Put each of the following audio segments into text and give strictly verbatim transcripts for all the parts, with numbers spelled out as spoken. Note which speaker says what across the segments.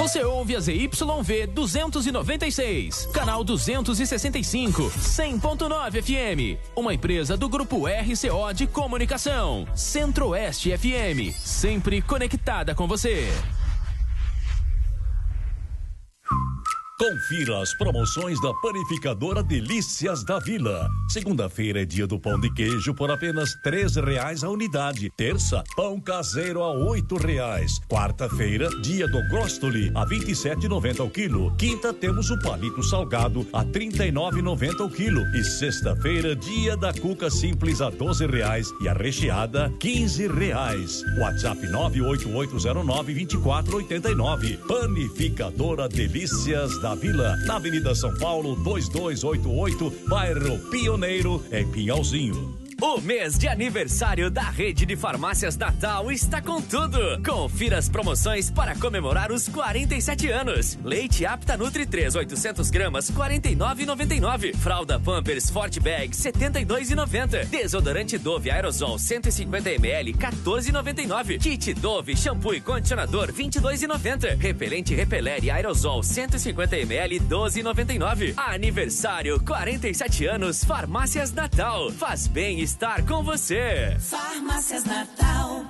Speaker 1: Você ouve a Z Y V duzentos e noventa e seis, canal duzentos e sessenta e cinco, cem ponto nove F M. Uma empresa do Grupo R C O de Comunicação. Centro-Oeste F M, sempre conectada com você.
Speaker 2: Confira as promoções da Panificadora Delícias da Vila. Segunda-feira é dia do pão de queijo por apenas três reais a unidade. Terça, pão caseiro a oito reais. Quarta-feira, dia do Grostoli a vinte e sete reais e noventa centavos ao quilo. Quinta, temos o palito salgado a trinta e nove reais e noventa centavos ao quilo. E sexta-feira, dia da cuca simples a doze reais e a recheada quinze reais. WhatsApp nove oito oito zero nove dois quatro oito nove. Panificadora Delícias da Vila, na Avenida São Paulo, dois dois oito oito, bairro Pioneiro, em Pinhalzinho.
Speaker 3: O mês de aniversário da Rede de Farmácias Natal está com tudo. Confira as promoções para comemorar os quarenta e sete anos. Leite Apta Nutri três, oitocentos gramas, quarenta e nove reais e noventa e nove. Fralda Pampers Forte Bag, setenta e dois reais e noventa centavos. Desodorante Dove Aerosol cento e cinquenta mililitros, quatorze reais e noventa e nove centavos. Kit Dove Shampoo e Condicionador, vinte e dois reais e noventa centavos. Repelente Repelere Aerosol cento e cinquenta mililitros, doze reais e noventa e nove centavos. Aniversário quarenta e sete anos Farmácias Natal. Faz bem estar com você.
Speaker 4: Farmácias Natal.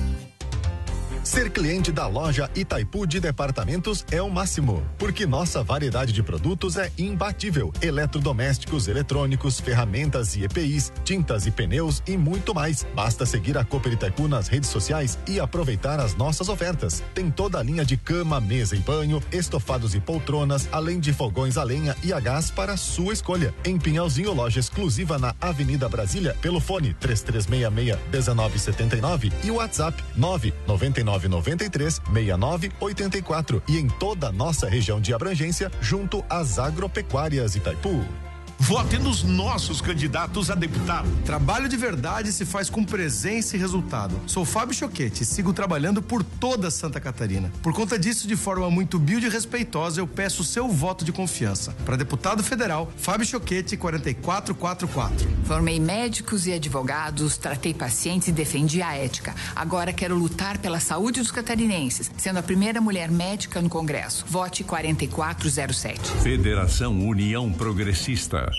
Speaker 5: Ser cliente da loja Itaipu de Departamentos é o máximo, porque nossa variedade de produtos é imbatível. Eletrodomésticos, eletrônicos, ferramentas e E P Is, tintas e pneus e muito mais. Basta seguir a Cooper Itaipu nas redes sociais e aproveitar as nossas ofertas. Tem toda a linha de cama, mesa e banho, estofados e poltronas, além de fogões a lenha e a gás para sua escolha. Em Pinhalzinho, loja exclusiva na Avenida Brasília, pelo fone três três seis seis, um nove sete nove e o WhatsApp nove nove nove nove três, seis nove oito quatro e em toda a nossa região de abrangência, junto às agropecuárias Itaipu.
Speaker 6: Vote nos nossos candidatos a deputado.
Speaker 7: Trabalho de verdade se faz com presença e resultado. Sou Fábio Choquete e sigo trabalhando por toda Santa Catarina. Por conta disso, de forma muito humilde e respeitosa, eu peço o seu voto de confiança. Para deputado federal, Fábio Choquete, quatro quatro quatro quatro.
Speaker 8: Formei médicos e advogados, tratei pacientes e defendi a ética. Agora quero lutar pela saúde dos catarinenses, sendo a primeira mulher médica no Congresso. Vote quatro quatro zero sete.
Speaker 2: Federação União Progressista.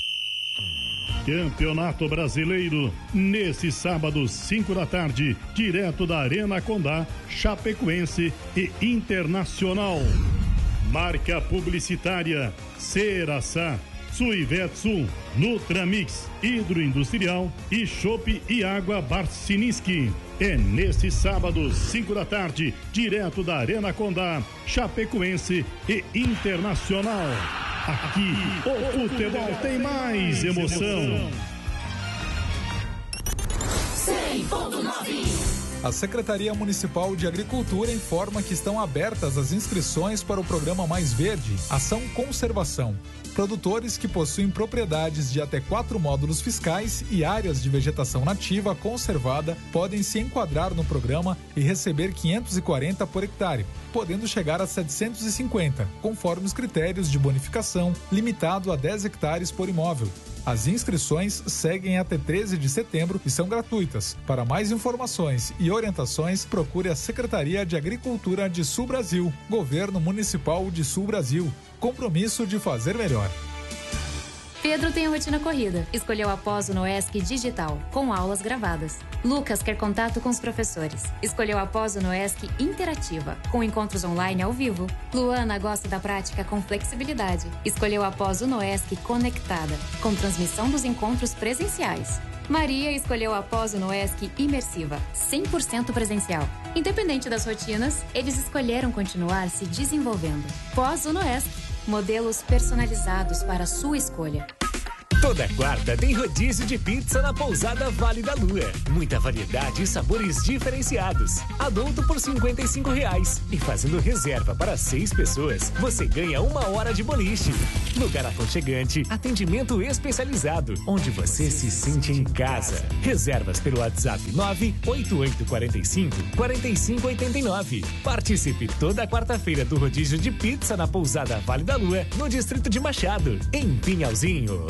Speaker 9: Campeonato Brasileiro, nesse sábado, cinco da tarde, direto da Arena Condá, Chapecoense e Internacional. Marca publicitária, Ceraçá, Suivetsu, Nutramix, Hidroindustrial e Chopp e Água Barciniski. É nesse sábado, cinco da tarde, direto da Arena Condá, Chapecoense e Internacional. Aqui, o futebol tem mais emoção.
Speaker 4: cem ponto nove.
Speaker 10: A Secretaria Municipal de Agricultura informa que estão abertas as inscrições para o programa Mais Verde, Ação Conservação. Produtores que possuem propriedades de até quatro módulos fiscais e áreas de vegetação nativa conservada podem se enquadrar no programa e receber quinhentos e quarenta por hectare, podendo chegar a setecentos e cinquenta, conforme os critérios de bonificação, limitado a dez hectares por imóvel. As inscrições seguem até treze de setembro e são gratuitas. Para mais informações e orientações, procure a Secretaria de Agricultura de Sul Brasil, Governo Municipal de Sul Brasil. Compromisso de fazer melhor.
Speaker 11: Pedro tem a rotina corrida. Escolheu a pós no ESC Digital, com aulas gravadas. Lucas quer contato com os professores. Escolheu a pós no ESC Interativa, com encontros online ao vivo. Luana gosta da prática com flexibilidade. Escolheu a pós no ESC Conectada, com transmissão dos encontros presenciais. Maria escolheu a pós no ESC Imersiva, cem por cento presencial. Independente das rotinas, eles escolheram continuar se desenvolvendo. Pós no ESC, modelos personalizados para a sua escolha.
Speaker 3: Toda quarta tem rodízio de pizza na Pousada Vale da Lua. Muita variedade e sabores diferenciados. Adulto por cinquenta e cinco reais. E fazendo reserva para seis pessoas, você ganha uma hora de boliche. Lugar aconchegante, atendimento especializado, onde você se sente em casa. Reservas pelo WhatsApp nove oito oito quatro cinco, quatro cinco oito nove. Participe toda quarta-feira do rodízio de pizza na Pousada Vale da Lua, no distrito de Machado, em Pinhalzinho.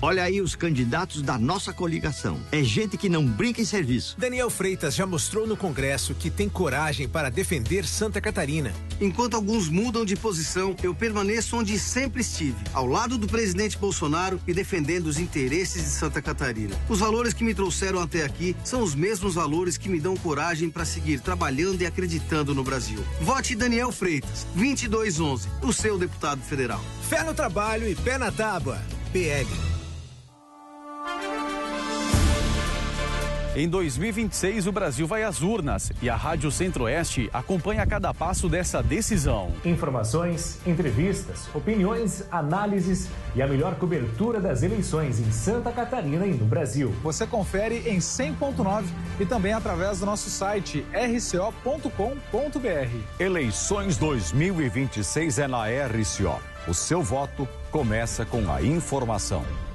Speaker 12: Olha aí os candidatos da nossa coligação. É gente que não brinca em serviço.
Speaker 13: Daniel Freitas já mostrou no Congresso que tem coragem para defender Santa Catarina.
Speaker 14: Enquanto alguns mudam de posição, eu permaneço onde sempre estive, ao lado do presidente Bolsonaro e defendendo os interesses de Santa Catarina. Os valores que me trouxeram até aqui são os mesmos valores que me dão coragem para seguir trabalhando e acreditando no Brasil. Vote Daniel Freitas, vinte e dois onze, o seu deputado federal.
Speaker 13: Fé no trabalho e pé na tábua. P L.
Speaker 15: Em dois mil e vinte e seis, o Brasil vai às urnas e a Rádio Centro-Oeste acompanha cada passo dessa decisão.
Speaker 16: Informações, entrevistas, opiniões, análises e a melhor cobertura das eleições em Santa Catarina e no Brasil.
Speaker 10: Você confere em cem ponto nove e também através do nosso site r c o ponto com ponto b r.
Speaker 17: Eleições dois mil e vinte e seis é na R C O. O seu voto começa com a informação.